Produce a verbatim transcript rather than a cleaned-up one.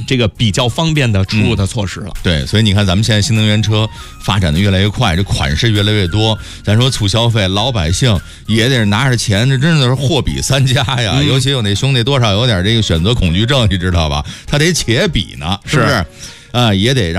这个比较方便的出入的措施了。 嗯、对，所以你看，咱们现在新能源车发展的越来越快，这款式越来越多。咱说促消费，老百姓也得拿着钱，这真的是货比三家呀。嗯、尤其有那兄弟多少有点这个选择恐惧症，你知道吧？他得且比呢，是不是？啊、呃，也得让。